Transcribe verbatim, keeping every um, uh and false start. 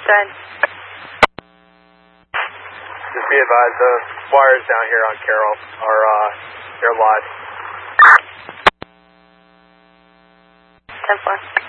Go ahead. Just be advised, the wires down here on Carroll are, uh, they're live. ten four.